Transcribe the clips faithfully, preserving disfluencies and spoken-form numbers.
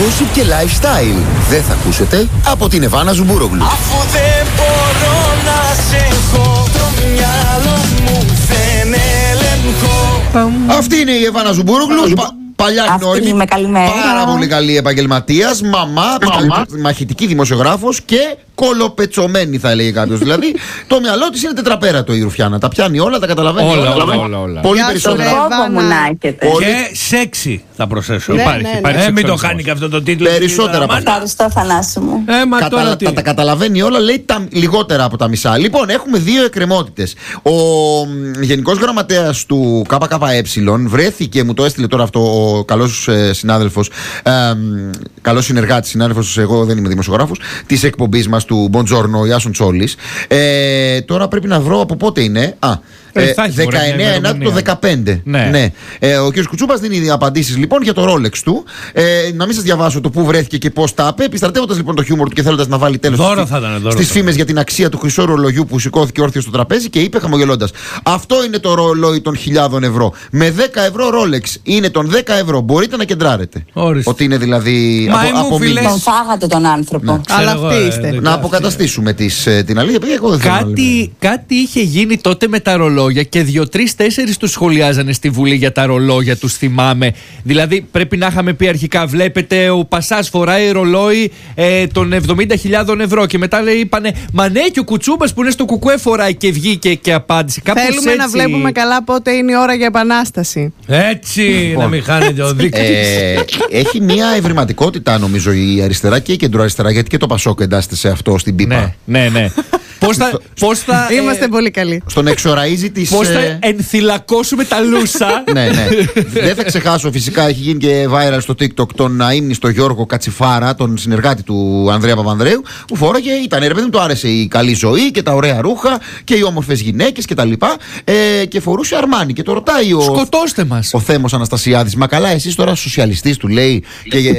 gossip και lifestyle δεν θα ακούσετε από την Εβάνα Ζουμπούροβλου. Αφού δεν μπορώ να σε έχω, το μυαλό μου δεν ελεγχώ. Αυτή είναι η Εβάνα Ζουμπούροβλου. Παλιά γνώριμη, πάρα πολύ καλή επαγγελματίας, μαμά, μαμά, μαχητική δημοσιογράφος και κολοπετσωμένη, θα έλεγε κάποιος. Δηλαδή, το μυαλό της είναι τετραπέρατο η Ρουφιάνα. Τα πιάνει όλα, τα καταλαβαίνει όλα. Όλα, όλα, όλα. Πολύ περισσότερα. Και σεξι, θα προσθέσω. Ναι, υπάρχει, ναι, ναι. υπάρχει ε, μην το κάνει και αυτό το τίτλο. Περισσότερα από αυτά. Ευχαριστώ, Θανάση μου. Ε, μα Κατα, τώρα τα, τα καταλαβαίνει όλα, λέει τα λιγότερα από τα μισά. Λοιπόν, έχουμε δύο εκκρεμότητες. Ο Γενικός Γραμματέας του ΚΚΕ βρέθηκε, μου το έστειλε τώρα αυτό ο καλός ε, συνάδελφος, ε, καλός συνεργάτης, συνάδελφος, εγώ δεν είμαι δημοσιογράφος, της εκπομπής μας του Μποντζόρνο, ο Ιάσον Τσόλης. Ε, τώρα πρέπει να βρω από πότε είναι. Α, Ε, δεκαεννέα εννιά του δεκαπέντε. Ναι. Ναι. Ε, ο κ. Κουτσούπας δίνει απαντήσεις λοιπόν για το Rolex του. Ε, να μην σας διαβάσω το πού βρέθηκε και πώς τα είπε. Επιστρατεύοντας λοιπόν το χιούμορ του και θέλοντας να βάλει τέλος στις φήμες για την αξία του χρυσού ρολογιού που σηκώθηκε όρθιο στο τραπέζι και είπε χαμογελώντας: αυτό είναι το ρολόι των χιλιάδων ευρώ. Με δέκα ευρώ Rolex είναι των δέκα ευρώ. Μπορείτε να κεντράρετε. Ορίστε. Ότι είναι δηλαδή Μα από μήνυμα. Τον φάγατε τον άνθρωπο. Ναι. Αλλά αυτοί είστε. Να αποκαταστήσουμε τις, την αλήθεια. Εγώ δεν κάτι, κάτι είχε γίνει τότε με τα ρολόγια και δύο-τρεις-τέσσερις τους σχολιάζανε στη Βουλή για τα ρολόγια, τους θυμάμαι. Δηλαδή πρέπει να είχαμε πει αρχικά: βλέπετε, ο Πασάς φοράει ρολόι ε, των εβδομήντα χιλιάδων ευρώ. Και μετά λέει, είπανε: μα ναι, και ο Κουτσούπας που είναι στο Κουκουέ φοράει, και βγήκε και απάντησε. Κάπως θέλουμε έτσι. να βλέπουμε καλά πότε είναι η ώρα για επανάσταση. Έτσι, λοιπόν, να μην χάνετε ο δείκτης. Ε, έχει μια ευρηματικότητα νομίζω η αριστερά και η κεντροαριστερά, γιατί και το Πασόκ εντάσσεται σε αυτό στην πίπα. Ναι, ναι, ναι. Πώς θα, πώς θα, Είμαστε ε, πολύ καλοί. Στον εξοραΐζη της. Πώς θα ε... ενθυλακώσουμε τα λούσα. Ναι, ναι. Δεν θα ξεχάσω, φυσικά έχει γίνει και viral στο TikTok τον αείμνηστο Γιώργο Κατσιφάρα, τον συνεργάτη του Ανδρέα Παπανδρέου, που φόραγε, ήταν ρε παιδί μου, του άρεσε η καλή ζωή και τα ωραία ρούχα και οι όμορφες γυναίκες και τα λοιπά. Ε, και φορούσε αρμάνι. Και το ρωτάει ο. Σκοτώστε μας. Ο Θέμος Αναστασιάδης: μα καλά, εσείς τώρα σοσιαλιστής, του λέει, και ε,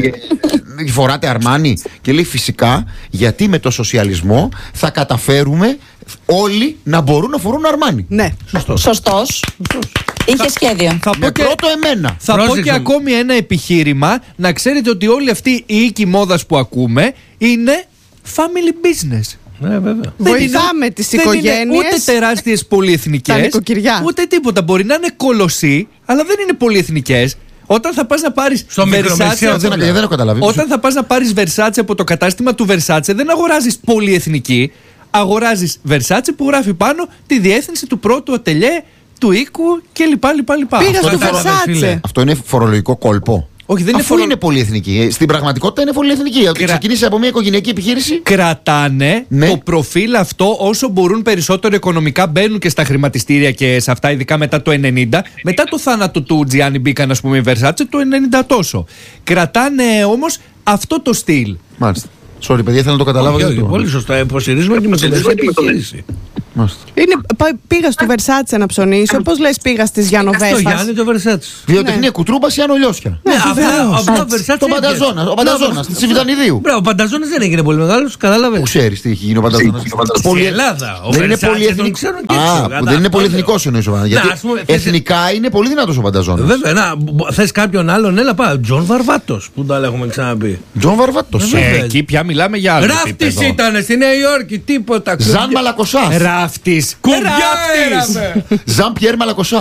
ε, φοράτε αρμάνι. Και λέει: φυσικά, γιατί με το σοσιαλισμό θα καταφέρουμε όλοι να μπορούν να φορούν αρμάνι. Ναι. Σωστός. Σωστός. Είχε θα, σχέδιο. Θα με πω και, πρώτο εμένα. Θα Πρόσεξε. πω και ακόμη ένα επιχείρημα. Να ξέρετε ότι όλη αυτή η οίκη μόδας που ακούμε είναι family business. Ναι, βέβαια. Βοηθάμε τις οικογένειες. Δεν είναι ούτε τεράστιες πολυεθνικές, ούτε τίποτα. Μπορεί να είναι κολοσσοί, αλλά δεν είναι πολυεθνικές. Όταν θα πας να πάρεις Versace, δεν, δεν έχω καταλάβει. Όταν θα πας να πάρεις Versace από το κατάστημα του Versace, δεν αγοράζεις πολυεθνική. Αγοράζεις Versace που γράφει πάνω τη διεύθυνση του πρώτου ατελιέ, του οίκου κλπ. Πήγα στο Versace. Αυτό είναι φορολογικό κόλπο. Όχι, δεν Αφού είναι, φορο... είναι πολυεθνική. Στην πραγματικότητα είναι πολυεθνική. Ότι Κρα... ξεκίνησε από μια οικογενειακή επιχείρηση. Κρατάνε ναι. το προφίλ αυτό όσο μπορούν περισσότερο οικονομικά. Μπαίνουν και στα χρηματιστήρια και σε αυτά, ειδικά μετά το ενενήντα. Μετά το θάνατο του Τζιάννι μπήκαν, ας πούμε, η Versace το ενενήντα τόσο. Κρατάνε όμως αυτό το στυλ. Μάλιστα. Sorry, παιδιά, θέλω να το καταλάβω. Όχι, όχι, πολύ σωστά. Υποστηρίζουμε τη μετελεστική επιχείρηση. Είναι, πήγα στο Versace να ψωνίσω. Πώς λες πήγα στις Γιάννοβέσπας? Στο Γιάννη το Versace. Βιοτεχνία Κουτρούμπας ή Ανολιώσια. Ναι, αυτό το Πανταζόνα. Ο Πανταζόνα τη Σιβητανιδίου. Μπράβο, ο Πανταζόνα δεν έγινε πολύ μεγάλο, κατάλαβε. Πού ξέρει τι έχει γίνει ο Πανταζόνα? Στην Ελλάδα. Δεν είναι πολυεθνικό. Α, δεν είναι πολυεθνικό εννοείς ο Πανταζόνα. Γιατί εθνικά είναι πολύ δυνατό ο Πανταζόνα. Βέβαια, να θε κάποιον άλλον, έλα πάω. Τζον Βαρβάτο που τα έχουμε ξαναπεί. Τζον Βαρβάτο. Εκεί πια μιλάμε για άλλο. Ράφτη ήταν στη Νέα Υόρκη, τίποτα. Ζαν Μαλακοσά. Ράφτη. Κουμπιάρης. Ζαν Πιέρ Μαλακοσά.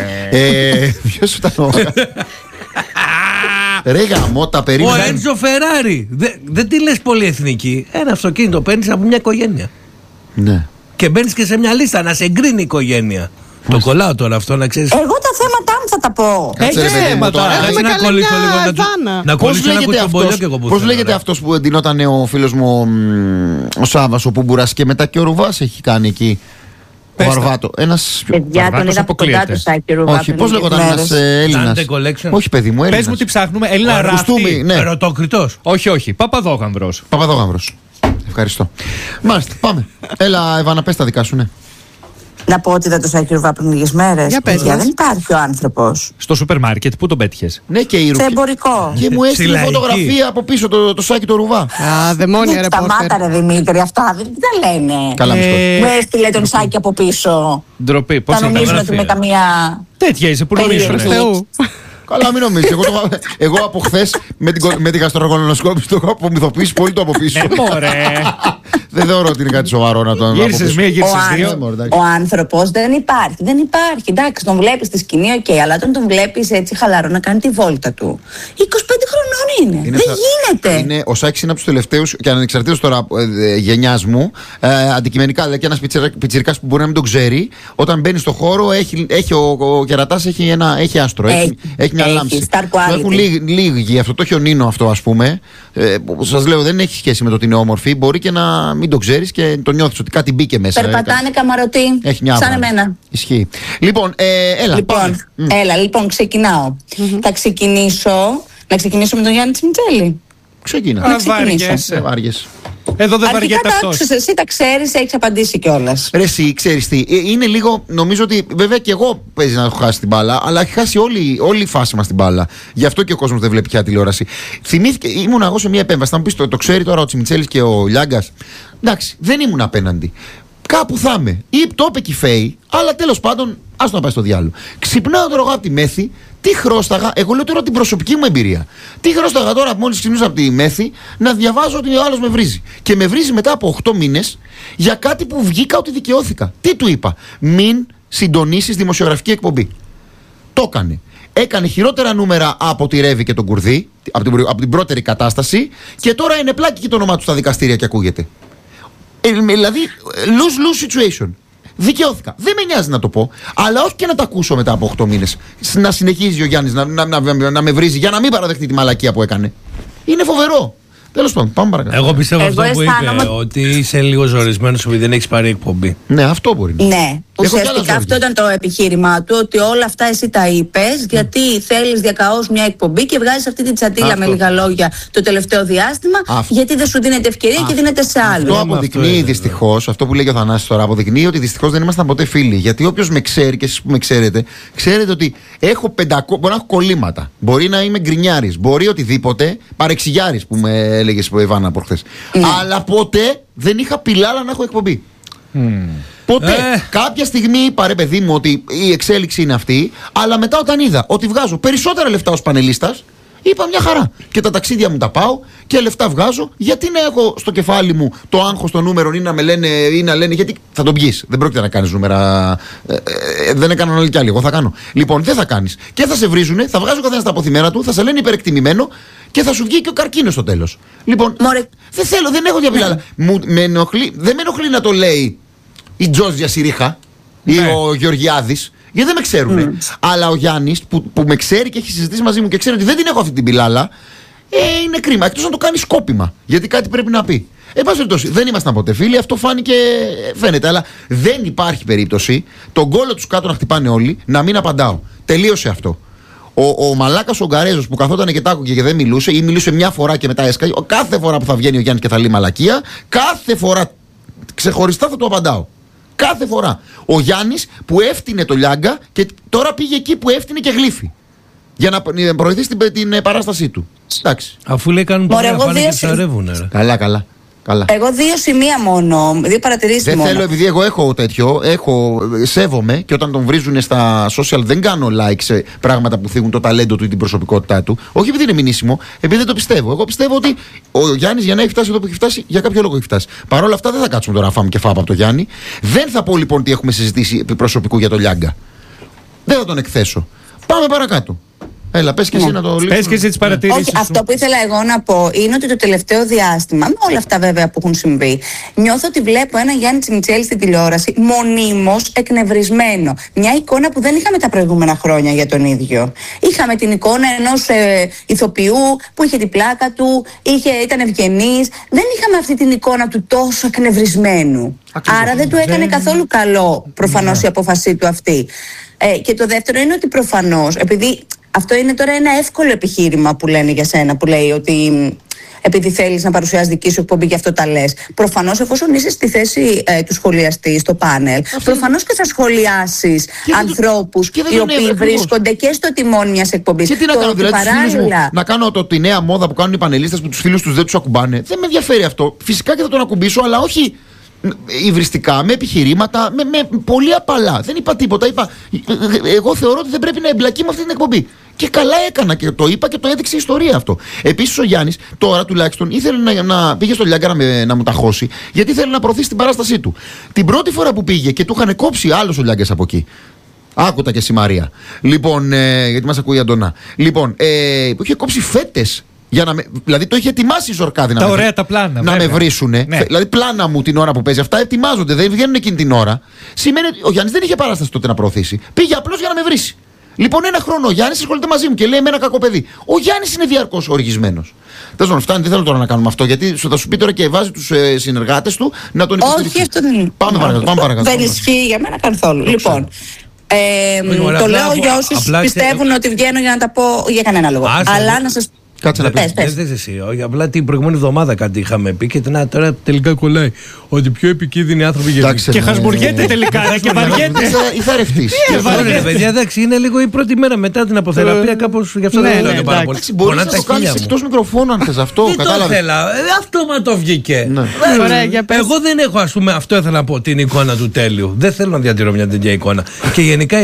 Ποιος ήταν ο... Ρε γαμό, τα περίμενα. Ο Έντζο Φεράρι. Δεν τη λες πολυεθνική. Ένα αυτοκίνητο παίρνεις από μια οικογένεια. Ναι. Και μπαίνεις και σε μια λίστα να σε εγκρίνει η οικογένεια. Το κολλάω τώρα αυτό, να ξέρεις. Εγώ τα θέματα μου θα τα πω. Έχει θέματα. Να κολλήσω λίγο να κολλήσω ένα κουτσομπολιό και εγώ που Πώς λέγεται αυτός που εντυνόταν ο φίλος μου ο Σάββας, ο Πούμπουρας, και μετά και ο Ρουβάς έχει κάνει εκεί. Ο Βαρβάτο. Ένας. Παιδιά, τον είδα από κοντά του Σάκη Ρουβά. Όχι, πώς λέγονταν ένας Έλληνας? Όχι, παιδί μου, Έλληνας. Πες μου τι ψάχνουμε. Έλληνα ράφτη. Ερωτόκριτος. Όχι, όχι. Παπαδόγαμβρος. Παπαδόγαμβρος. Ευχαριστώ. Μάλιστα, πάμε. Έλα, Εβάνα, πες τα δικά σου, ναι. Να πω ότι δεν το Σάκη Ρουβά πριν λίγες μέρες. Για πες. Δεν υπάρχει ο άνθρωπος. Στο σούπερ μάρκετ, πού τον πέτυχες? Ναι, και η Σε εμπορικό. Και μου έστειλε φωτογραφία από πίσω το, το Σάκη το Ρουβά. Α, δαιμόνια ρεπόρτερ. Σταμάτα ρε Δημήτρη, αυτά δεν τα λένε. Καλά, Μου έστειλε τον Σάκη από πίσω. Ντροπή. Θα νομίζουν ότι με καμία. Τέτοια είσαι, που νομίζουν. Καλά, μην νομίζεις. Εγώ, το, εγώ από χθες με την, με την γαστροκολονοσκόπηση το έχω απομυθοποιήσει πολύ το από πίσω. Ε, μωρέ. Δεν θεωρώ ότι είναι κάτι σοβαρό να τον Γύρισες μία, γύρισες δύο. Ο άνθρωπος δεν υπάρχει. Δεν υπάρχει. Εντάξει, τον βλέπεις στη σκηνή, οκ, okay, αλλά όταν τον βλέπεις έτσι χαλαρό να κάνει τη βόλτα του. είκοσι πέντε χρονών είναι. είναι δεν σα... γίνεται. Είναι, ο Σάκης είναι από τους τελευταίους και ανεξαρτήτως τώρα ε, γενιάς μου, ε, αντικειμενικά δηλαδή και ένας πιτσιρικάς που μπορεί να μην τον ξέρει, όταν μπαίνει στο χώρο, έχει, έχει, ο, ο κερατάς έχει, ένα, έχει άστρο, έχει, έχει, έχει μια έχει, λάμψη. Έχουν λίγοι, αυτό το έχει ο Νίνο αυτό, ας πούμε. Ε, σας λέω, δεν έχει σχέση με το ότι είναι όμορφη. Μπορεί και να μην το ξέρεις και το νιώθεις ότι κάτι μπήκε μέσα. Περπατάνε καμαρωτή. Έχει μια σαν εμένα. Ισχύει. Λοιπόν, ε, έλα. Λοιπόν, έλα, λοιπόν, ξεκινάω. Mm-hmm. Θα ξεκινήσω. Να ξεκινήσω με τον Γιάννη Τσιμιτσέλη. Ξεκινά. Να ξεκινήσω. Ε, βάριες. Εδώ δεν βαριέται αυτός. Εσύ τα ξέρεις, έχεις απαντήσει κιόλας. Ρε εσύ, ξέρεις τι, είναι λίγο, νομίζω ότι βέβαια και εγώ παίζει να έχω χάσει την μπάλα, αλλά έχει χάσει όλη, όλη η φάση μας την μπάλα. Γι' αυτό και ο κόσμος δεν βλέπει πια τηλεόραση. Θυμήθηκε, ήμουν εγώ σε μια επέμβαση, θα μου πεις το, το ξέρει τώρα ο Τσιμιτσέλης και ο Λιάγκας. Εντάξει, δεν ήμουν απέναντι. Κάπου θα είμαι. Ή το είπε και η Φέη, αλλά τέλος πάντων, άστο να πάει στο διάλογο. Ξυπνάω τώρα εγώ από τη Μέθη, τι χρώσταγα, εγώ λέω τώρα την προσωπική μου εμπειρία. Τι χρώσταγα τώρα, μόλις ξυπνούσα από τη Μέθη, να διαβάζω ότι ο άλλος με βρίζει. Και με βρίζει μετά από οκτώ μήνες για κάτι που βγήκα ότι δικαιώθηκα. Τι του είπα, μην συντονίσεις δημοσιογραφική εκπομπή. Το έκανε. Έκανε χειρότερα νούμερα από τη Ρεύη και τον Κουρδί, από την, από την πρώτερη κατάσταση, και τώρα είναι πλάκι και το όνομά του στα δικαστήρια και ακούγεται. Ε, δηλαδή, lose-lose situation. Δικαιώθηκα. Δεν με νοιάζει να το πω, αλλά όχι και να τα ακούσω μετά από οκτώ μήνες. Να συνεχίζει ο Γιάννης να, να, να, να, να με βρίζει για να μην παραδεχτεί τη μαλακία που έκανε. Είναι φοβερό. Τέλος πάντων, πάμε παρακάτω. Εγώ πιστεύω Εγώ αυτό που αισθάνομαι... είπε, ότι είσαι λίγο ζορισμένος επειδή δεν έχεις πάρει εκπομπή. Ναι, αυτό μπορεί να. Ναι, ουσιαστικά αυτό ήταν το επιχείρημά του, ότι όλα αυτά εσύ τα είπες, γιατί θέλεις διακαώς μια εκπομπή και βγάζεις αυτή την τσατίλα αυτό. Με λίγα λόγια το τελευταίο διάστημα, αυτό. Γιατί δεν σου δίνεται ευκαιρία αυτό. Και δίνεται σε άλλους. Αυτό αποδεικνύει δυστυχώς, αυτό που λέει ο Θανάσης τώρα, αποδεικνύει ότι δυστυχώς δεν ήμασταν ποτέ φίλοι. Γιατί όποιος με ξέρει και εσείς που με ξέρετε, ξέρετε ότι έχω πεντακόσια, μπορεί να έχω κολλήματα. Μπορεί να είμαι γκρινιάρης, μπορεί οτιδήποτε, παρεξηγιάρης που με έλεγε η Ιβάνα προχθές. Mm. Αλλά ποτέ δεν είχα πιλάλα να έχω εκπομπή. Mm. Ποτέ. Ε. Κάποια στιγμή είπα, ρε παιδί μου, ότι η εξέλιξη είναι αυτή, αλλά μετά όταν είδα ότι βγάζω περισσότερα λεφτά ως πανελίστας, είπα μια χαρά. Και τα ταξίδια μου τα πάω και λεφτά βγάζω. Γιατί να έχω στο κεφάλι μου το άγχος των νούμερων ή να με λένε ή να λένε. Γιατί θα τον πιείς. Δεν πρόκειται να κάνεις νούμερα. Ε, ε, δεν έκαναν όλοι κι άλλοι. Εγώ θα κάνω. Λοιπόν, δεν θα κάνεις. Και θα σε βρίζουνε, θα βγάζω καθένα τα αποθυμένα του, θα σε λένε υπερεκτιμημένο και θα σου βγει και ο καρκίνος στο τέλος. Λοιπόν, Μωρέ. δεν θέλω, δεν έχω διαπιλάλα. Μου, με ενοχλεί, δεν με ενοχλεί να το λέει η Τζόζια Σιρίχα ή ναι. ο Γεωργιάδης. Γιατί δεν με ξέρουν. Mm. Αλλά ο Γιάννης που, που με ξέρει και έχει συζητήσει μαζί μου και ξέρει ότι δεν την έχω αυτή την πιλάλα, ε, είναι κρίμα. Εκτός να το κάνει σκόπιμα. Γιατί κάτι πρέπει να πει. Εν πάση περιπτώσει, δεν ήμασταν ποτέ φίλοι, αυτό φάνηκε, φαίνεται. Αλλά δεν υπάρχει περίπτωση τον κόλλο τους κάτω να χτυπάνε όλοι, να μην απαντάω. Τελείωσε αυτό. Ο, ο μαλάκας ο Γκαρέζος που καθόταν και τ' άκουγε και δεν μιλούσε, ή μιλούσε μια φορά και μετά έσκαγε, κάθε φορά που θα βγαίνει ο Γιάννης και θα λέει μαλακία, κάθε φορά ξεχωριστά θα του απαντάω. Κάθε φορά. Ο Γιάννης που έφτιανε το Λιάγκα και τώρα πήγε εκεί που έφτιανε και γλύφει. Για να προωθήσει την, την παράστασή του. Εντάξει. Αφού λέει κάνουν πολλά πάνε και ψαρεύουν. Καλά, καλά. Καλά. Εγώ δύο σημεία μόνο, δύο παρατηρήσεις δεν μόνο. Δεν θέλω, επειδή εγώ έχω τέτοιο, έχω, σέβομαι και όταν τον βρίζουν στα social δεν κάνω like σε πράγματα που θίγουν το ταλέντο του ή την προσωπικότητά του. Όχι επειδή είναι μηνύσιμο, επειδή δεν το πιστεύω. Εγώ πιστεύω ότι ο Γιάννης για να έχει φτάσει εδώ που έχει φτάσει, για κάποιο λόγο έχει φτάσει. Παρ' όλα αυτά δεν θα κάτσουμε τώρα να φάμε και φάπα από το Γιάννη. Δεν θα πω λοιπόν ότι έχουμε συζητήσει επί προσωπικού για το Λιάγκα. Δεν θα τον εκθέσω. Πάμε παρακάτω. Έλα, πες και εσύ ναι. να το λύσουμε. Πες και εσύ τις παρατηρήσεις Όχι, αυτό που ήθελα εγώ να πω είναι ότι το τελευταίο διάστημα, με όλα αυτά βέβαια που έχουν συμβεί, νιώθω ότι βλέπω ένα Γιάννη Τσιμιτσέλη στην τηλεόραση μονίμως εκνευρισμένο. Μια εικόνα που δεν είχαμε τα προηγούμενα χρόνια για τον ίδιο. Είχαμε την εικόνα ενός ε, ηθοποιού που είχε την πλάκα του, είχε, ήταν ευγενής. Δεν είχαμε αυτή την εικόνα του τόσο εκνευρισμένου. Ακριβώς. Άρα δεν του έκανε δεν... καθόλου καλό προφανώς ναι. η απόφασή του αυτή. Ε, και το δεύτερο είναι ότι προφανώς, επειδή αυτό είναι τώρα ένα εύκολο επιχείρημα που λένε για σένα, που λέει ότι επειδή θέλεις να παρουσιάσεις δική σου εκπομπή, γι' αυτό τα λες. Προφανώς, εφόσον είσαι στη θέση ε, του σχολιαστή στο πάνελ, αυτό... προφανώς και θα σχολιάσεις ανθρώπους οι οποίοι βρίσκονται και στο τιμόνι μιας εκπομπής. Και τι να κάνω, δηλαδή, παράλληλα... μου, να κάνω το, τη νέα μόδα που κάνουν οι πανελίστες που τους φίλους τους δεν τους ακουμπάνε. Δεν με ενδιαφέρει αυτό. Φυσικά και θα τον ακουμπήσω, αλλά όχι υβριστικά, με επιχειρήματα, με, με πολύ απαλά. Δεν είπα τίποτα. Είπα, εγώ θεωρώ ότι δεν πρέπει να εμπλακεί με αυτή την εκπομπή. Και καλά έκανα και το είπα και το έδειξε η ιστορία αυτό. Επίσης ο Γιάννης τώρα τουλάχιστον ήθελε να, να πήγε στο Λιάγκα να, με, να μου τα χώσει, γιατί ήθελε να προωθήσει την παράστασή του. Την πρώτη φορά που πήγε και του είχαν κόψει άλλος ο Λιάγκας από εκεί. Άκουτα και εσύ Μαρία. Λοιπόν, ε, γιατί μας ακούει η Αντωνά. Λοιπόν, ε, που είχε κόψει φέτες. Για να με, δηλαδή το είχε ετοιμάσει η Ζορκάδη να, τα με, ωραία, τα πλάνα, να με βρίσκουνε. Ναι. Δηλαδή πλάνα μου την ώρα που παίζει. Αυτά ετοιμάζονται, δεν βγαίνουν εκείνη την ώρα. Σημαίνει ότι ο Γιάννης δεν είχε παράσταση τότε να προωθήσει. Πήγε απλώς για να με βρει. Λοιπόν, ένα χρόνο ο Γιάννης ασχολείται μαζί μου και λέει με ένα κακό παιδί. Ο Γιάννης είναι διαρκώς οργισμένος. Τέλος πάντων, φτάνει, δεν θέλω τώρα να κάνουμε αυτό, γιατί θα σου πει τώρα και βάζει τους ε, συνεργάτες του να τον υποστηρίξουν. Όχι, αυτό δεν Πάμε παρακάτω. Πάμε παρακάτω. Δεν ισχύει για μένα καθόλου. Λοιπόν. Ε, το λέω για όσους πιστεύουν ότι βγαίνω για να τα πω για κανένα λόγο. Αλλά να σας Κάτσε να πεις. Δεν θες εσύ. Απλά την προηγούμενη εβδομάδα κάτι είχαμε πει και να, τώρα τελικά κολλάει. Ότι πιο επικίνδυνοι άνθρωποι γεννήθηκαν. Και χασμουριέται τελικά και βαριέται. Ή θα ρευτείς. Παιδιά, εντάξει, είναι λίγο η πρώτη μέρα μετά την αποθεραπεία. Κάπως γι' αυτό δεν λέω και πάρα πολύ. Μπορείς να το κάνεις εκτός μικροφώνου αν θες αυτό. Δεν το ήθελα. Αυτό μα το βγήκε. Εγώ δεν έχω, ας πούμε, αυτό ήθελα να πω, την εικόνα του τέλειου. Δεν θέλω να διατηρώ μια τέτοια εικόνα. Και γενικά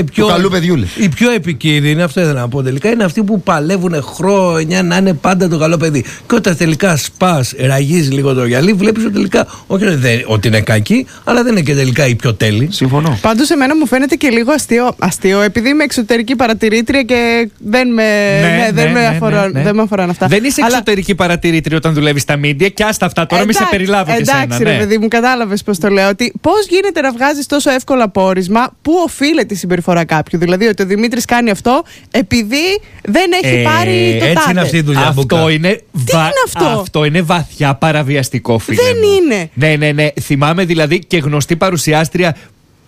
οι πιο επικίνδυνοι, αυτό ήθελα να πω τελικά, είναι αυτοί που παλεύουν χρόνια να είναι πάντα το καλό παιδί. Και όταν τελικά σπάς, ραγίζει λίγο το γυαλί, βλέπεις ότι τελικά όχι ότι είναι κακή, αλλά δεν είναι και τελικά η πιο τέλη. Συμφωνώ. Πάντως, εμένα μου φαίνεται και λίγο αστείο, αστείο επειδή είμαι εξωτερική παρατηρήτρια και δεν με, ναι, ναι, δεν ναι, με, αφορά, ναι, ναι, ναι. δεν με αφορούν αυτά. Δεν είσαι αλλά... εξωτερική παρατηρήτρια όταν δουλεύεις στα μίντια και άστα αυτά τώρα, εντάξει, μη σε περιλάβω και εντάξει, σένα. Εντάξει, ρε ναι. παιδί μου, κατάλαβες πώς το λέω. Ότι πώς γίνεται να βγάζεις τόσο εύκολα πόρισμα, πού οφείλεται η συμπεριφορά κάποιου. Δηλαδή ότι ο Δημήτρης κάνει αυτό επειδή δεν έχει ε, πάρει το έτσι τάδε. Είναι αυτή η δουλειά. Αυτό είναι, βα... είναι αυτό? αυτό είναι βαθιά παραβιαστικό, φίλε. Δεν μου. είναι. Ναι, ναι, ναι. Θυμάμαι δηλαδή και γνωστή παρουσιάστρια.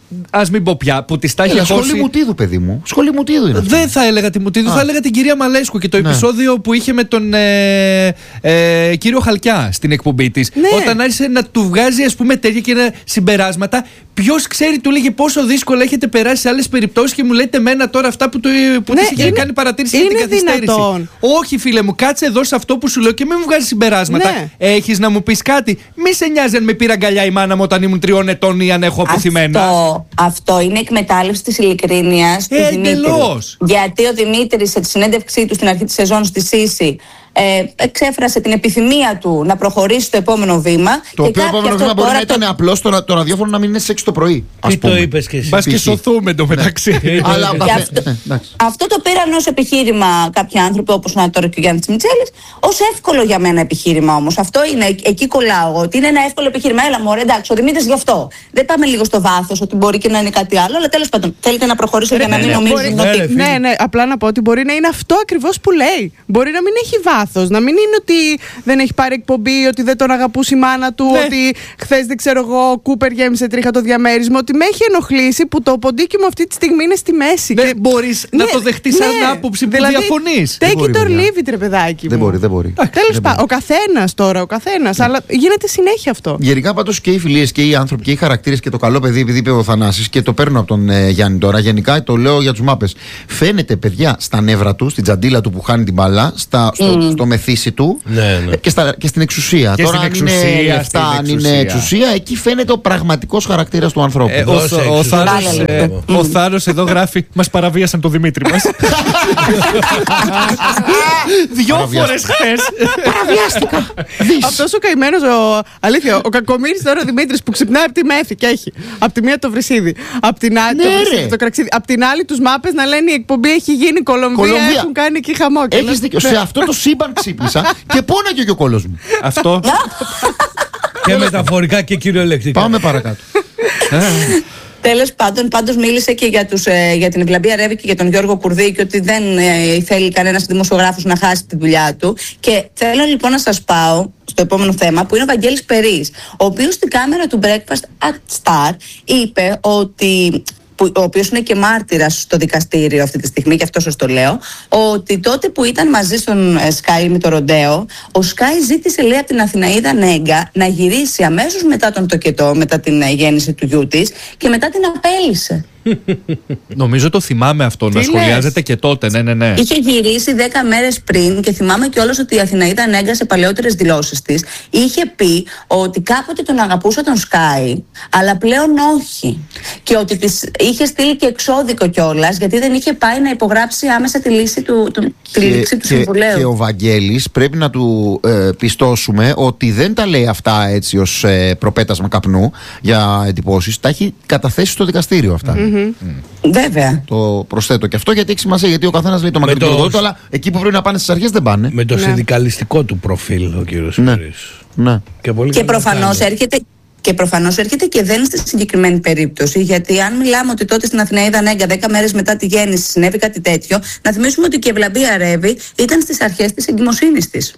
Ας μην πω πια, που τη τα είχε χώσει. Σχολή Μουτίδου, παιδί μου. Σχολή Μουτίδου είναι. Δεν θα έλεγα τη Μουτίδου, θα έλεγα την κυρία Μαλέσκου και το ναι. επεισόδιο που είχε με τον ε, ε, κύριο Χαλκιά στην εκπομπή της. Ναι. Όταν άρχισε να του βγάζει, ας πούμε, τέτοια και ένα συμπεράσματα. Ποιος ξέρει, του λέγε πόσο δύσκολα έχετε περάσει σε άλλες περιπτώσεις και μου λέτε εμένα τώρα αυτά που, το, που ναι, της είχε κάνει παρατήρηση για την καθυστέρηση. Δυνατόν. Όχι, φίλε μου, κάτσε εδώ σε αυτό που σου λέω και μην μου βγάζει συμπεράσματα. Ναι. Έχεις να μου πεις κάτι. Μη σε νοιάζει αν με πήρα αγκαλιά η μάνα μου όταν ήμουν τριών ετών ή αν έχω αποθυμένα. Αυτό, αυτό είναι εκμετάλλευση της ειλικρίνειας του ε, Δημήτρη. Γιατί ο Δημήτρης σε τη συνέντευξή του στην αρχή της σεζόν στη Σύση Ε, εξέφρασε την επιθυμία του να προχωρήσει στο επόμενο βήμα. Το οποίο επόμενο βήμα μπορεί να ήταν το... απλώς το, το ραδιόφωνο να μην είναι στις έξι το πρωί. Τι το είπες και εσύ. Μπας και σωθούμε εντωμεταξύ. Αλλά αυτό, αυτό το πήραν ως επιχείρημα κάποιοι άνθρωποι, όπως να τώρα και ο Γιάννης Μιτσέλης, ως εύκολο για μένα επιχείρημα όμως. Αυτό είναι, εκεί κολλάω. Ότι είναι ένα εύκολο επιχείρημα. Έλα, μωρέ, εντάξει, ο Δημήτρης γι' αυτό. Δεν πάμε λίγο στο βάθος, ότι μπορεί και να είναι κάτι άλλο. Αλλά τέλος πάντων, θέλετε να προχωρήσω για να μην νομίζουν ότι. Ναι, ναι, απλά να πω ότι μπορεί να είναι αυτό ακριβώς που λέει. Μπορεί να μην έχει βάθος. Να μην είναι ότι δεν έχει πάρει εκπομπή, ότι δεν τον αγαπούσε η μάνα του, ναι. ότι χθες δεν ξέρω εγώ, ο Κούπερ γέμισε τρίχα το διαμέρισμα. Ότι με έχει ενοχλήσει που το ποντίκι μου αυτή τη στιγμή είναι στη μέση. Δεν και... μπορείς ναι, να το δεχτείς σαν ναι. άποψη που δηλαδή, διαφωνείς. Take it or leave it, ρε παιδάκι μου. Δεν μπορεί, δεν μπορεί. Τέλος πάντων, ο καθένας τώρα, ο καθένας. Ναι. Αλλά γίνεται συνέχεια αυτό. Γενικά πάντως και οι φιλίες και οι άνθρωποι και οι χαρακτήρες και το καλό παιδί, επειδή είπε ο Θανάσης και το παίρνω από τον ε, Γιάννη τώρα. Γενικά το λέω για τους μάπες. Φαίνεται, παιδιά, στα νεύρα του, στην τζαντίλα του που χάνει την μπάλα, στα, στο, mm. στο μεθύσι του ναι, ναι. Και, στα, και στην εξουσία. Και τώρα, στην αν εξουσία, είναι λεφτά, αν είναι εξουσία, εκεί φαίνεται ο πραγματικός χαρακτήρας του ανθρώπου. Ε, ο, ο, Θάνος, ε, ο Θάνος εδώ γράφει: μας παραβίασαν τον Δημήτρη μας. Δυο φορές χθες. Παραβιάστηκα. Αυτός ο καημένος, ο, αλήθεια, ο κακομοίρης τώρα ο Δημήτρης που ξυπνάει από τη Μέθη και έχει. Από τη μία το Βρυσίδι. Από την άλλη το, βρυσίδι, το κραξίδι. Από την άλλη τους μάπες να λένε η εκπομπή έχει γίνει Κολομβία. Κολομβία. Έχουν κάνει εκεί χαμόκι. Έχεις δίκιο. Σε αυτό το σύμπαν ξύπνησα και πόναγε και ο κόλος μου. Αυτό. Και μεταφορικά και κυριολεκτικά. Πάμε παρακάτω. Τέλος πάντων, πάντως μίλησε και για, τους, ε, για την Ευλαμπία Ρέβη και για τον Γιώργο Κουρδί και ότι δεν ε, θέλει κανένας δημοσιογράφος να χάσει τη δουλειά του. Και θέλω λοιπόν να σας πάω στο επόμενο θέμα που είναι ο Βαγγέλης Περής, ο οποίος στην κάμερα του Breakfast at Star είπε ότι, που, ο οποίος είναι και μάρτυρας στο δικαστήριο αυτή τη στιγμή, και αυτό σας το λέω, ότι τότε που ήταν μαζί στον Sky με το ροντέο, ο Sky ζήτησε, λέει, από την Αθηναίδα Νέγκα να γυρίσει αμέσως μετά τον τοκετό, μετά την γέννηση του γιού της, και μετά την απέλησε. Νομίζω το θυμάμαι αυτό, να σχολιάζεται και τότε. Ναι, ναι, ναι. Είχε γυρίσει δέκα μέρες πριν και θυμάμαι κιόλας ότι η Αθηναίδα Νέγκα σε παλαιότερες δηλώσεις της είχε πει ότι κάποτε τον αγαπούσε τον Sky, αλλά πλέον όχι. Και ότι της είχε στείλει και εξώδικο κιόλας, γιατί δεν είχε πάει να υπογράψει άμεσα τη λύση του, του, τη λήξη του και, συμβουλίου. Και ο Βαγγέλης πρέπει να του ε, πιστώσουμε ότι δεν τα λέει αυτά έτσι ως ε, προπέτασμα καπνού για εντυπώσεις. Τα έχει καταθέσει στο δικαστήριο αυτά. Mm-hmm. Mm. Βέβαια. Το προσθέτω και αυτό γιατί έχει σημασία, γιατί ο καθένας λέει το μακρινό του, αλλά εκεί που πρέπει να πάνε στις αρχές δεν πάνε. Με το ναι. συνδικαλιστικό του προφίλ ο κύριος ναι. ναι. Και, και προφανώς έρχεται. Και προφανώς έρχεται και δεν στη συγκεκριμένη περίπτωση, γιατί αν μιλάμε ότι τότε στην Αθηναίδα Νέγκα, δέκα μέρες μετά τη γέννηση, συνέβη κάτι τέτοιο, να θυμίσουμε ότι και η Ευλαμπία Ρέβη ήταν στις αρχές της εγκυμοσύνης της.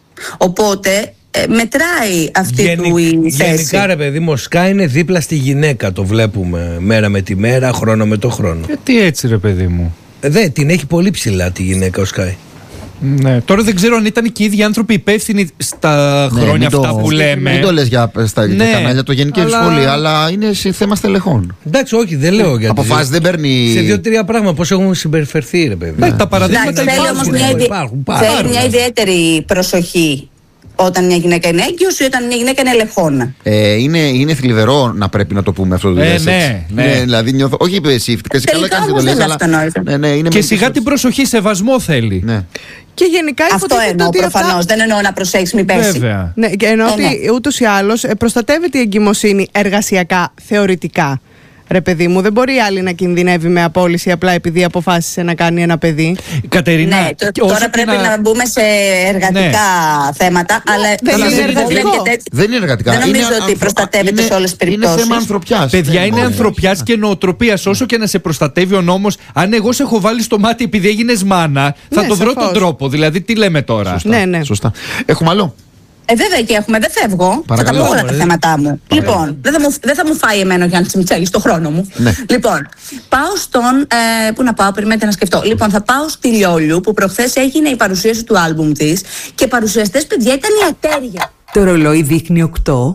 Οπότε ε, μετράει αυτή Γενι, του η θέση. Γενικά, ρε παιδί μου, ο Σκάι είναι δίπλα στη γυναίκα, το βλέπουμε μέρα με τη μέρα, χρόνο με το χρόνο. Γιατί έτσι, ρε παιδί μου. Ε, δε, την έχει πολύ ψηλά τη γυναίκα ο Σκάι. Ναι. Τώρα δεν ξέρω αν ήταν και οι ίδιοι άνθρωποι υπεύθυνοι στα ναι, χρόνια αυτά το, που λέμε. Μην το λες για στα ναι, κανάλια, το γενικεύει αλλά... πολύ, αλλά είναι σε θέμα στελεχών. Εντάξει, όχι, δεν λέω γιατί. Αποφάσεις δεν παίρνει. Σε δύο-τρία πράγματα πώς έχουν συμπεριφερθεί, ρε παιδί. Ναι, τα παραδείγματα υπάρχουν. Θέλει μια ιδιαίτερη προσοχή όταν μια γυναίκα είναι έγκυος ή όταν μια γυναίκα είναι ελεγχόνα. Ε, είναι, είναι θλιβερό να πρέπει να το πούμε αυτό το ε, ναι, ναι. ναι, δηλαδή νιώθω. Όχι είπε εσύ, καλά κάνεις το λες, αλλά. Ναι, ναι, είναι και σιγά την προσοχή, σεβασμό θέλει. Ναι. Και γενικά αυτό εννοώ προφανώς. Αυτά... Δεν εννοώ να προσέξει, μην πέσει. Βέβαια. Ναι, και εννοώ ε, ότι ναι. ούτως ή άλλως προστατεύεται η εγκυμοσύνη εργασιακά, θεωρητικά. Ρε παιδί μου, δεν μπορεί άλλη να κινδυνεύει με απόλυση απλά επειδή αποφάσισε να κάνει ένα παιδί. Κατερίνα, ναι, το, τώρα πρέπει να... να μπούμε σε εργατικά ναι. θέματα, αλλά δεν είναι εργατικό. Δεν είναι εργατικά. Δεν νομίζω είναι ότι προστατεύεται είναι, σε όλες τις περιπτώσεις. Είναι θέμα ανθρωπιάς. Παιδιά, είναι ανθρωπιάς και νοοτροπίας. Όσο και να σε προστατεύει ο νόμος, αν εγώ σε έχω βάλει στο μάτι επειδή έγινες μάνα, θα ναι, το βρω τον τρόπο. Δηλαδή, τι λέμε τώρα. Σωστά. Ναι, ναι. Σωστά. Έχουμε άλλο. Ε, βέβαια και έχουμε, δεν φεύγω. Παρακαλώ. Θα τα πω όλα τα θέματα μου. Παρακαλώ. Λοιπόν, δεν θα, μου, δεν θα μου φάει εμένα ο Γιάννης Μητσέλης στο χρόνο μου. Ναι. Λοιπόν, πάω στον. Ε, πού να πάω, περιμένετε να σκεφτώ. Λοιπόν, θα πάω στη Λιόλιου που προχθές έγινε η παρουσίαση του άλμπουμ της και παρουσιαστές, παιδιά, ήταν η Ατέρια. Το ρολόι δείχνει οκτώ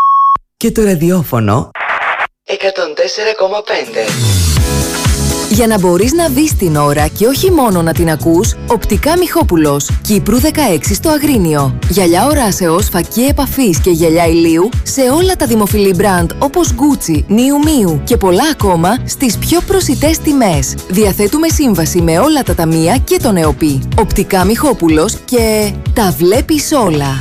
και το ραδιόφωνο εκατόν τέσσερα κόμμα πέντε. Για να μπορείς να δεις την ώρα και όχι μόνο να την ακούς, Οπτικά Μιχόπουλος, Κύπρου δεκαέξι στο Αγρίνιο. Γυαλιά οράσεως, φακή επαφής και γυαλιά ηλίου σε όλα τα δημοφιλή μπραντ όπως Gucci, Miu Miu και πολλά ακόμα στις πιο προσιτές τιμές. Διαθέτουμε σύμβαση με όλα τα ταμεία και τον ΕΟΠΗ. Οπτικά Μιχόπουλος και τα βλέπεις όλα.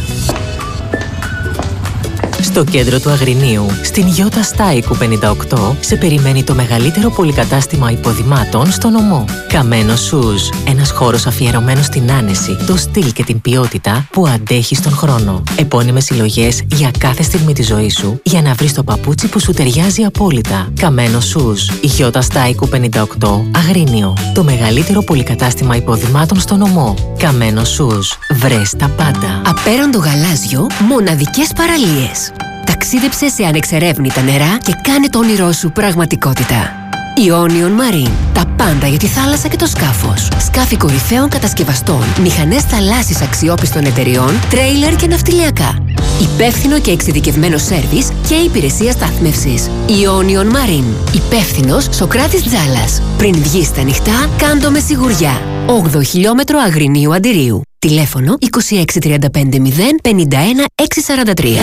Στο κέντρο του Αγρινίου, στην Γιώτα Στάικου πενήντα οκτώ, σε περιμένει το μεγαλύτερο πολυκατάστημα υποδημάτων στο νομό. Καμένο Σουζ, ένας χώρος αφιερωμένος στην άνεση, το στυλ και την ποιότητα που αντέχει στον χρόνο. Επώνυμες συλλογές για κάθε στιγμή της ζωής σου, για να βρεις το παπούτσι που σου ταιριάζει απόλυτα. Καμένο Σουζ, Γιώτα Στάικου πενήντα οκτώ, Αγρίνιο. Το μεγαλύτερο πολυκατάστημα υποδημάτων στο νομό. Καμένο Σουζ, βρες τα πάντα. Απέραν το γαλάζιο, μοναδικές παραλίες. Ταξίδεψε σε ανεξερεύνητα νερά και κάνε το όνειρό σου πραγματικότητα. Ionion Marine. Τα πάντα για τη θάλασσα και το σκάφος. Σκάφη κορυφαίων κατασκευαστών, μηχανές θαλάσσης αξιόπιστων εταιριών, τρέιλερ και ναυτιλιακά. Υπεύθυνο και εξειδικευμένο σέρβις και υπηρεσία στάθμευσης. Ionion Marine. Υπεύθυνος Σοκράτης Τζάλας. Πριν βγεις στα νυχτά, κάντο με σιγουριά. όγδοο χιλιόμετρο Αγρινίου Αντιρίου. Τηλέφωνο είκοσι έξι τριάντα πέντε μηδέν πενήντα ένα έξι σαράντα τρία.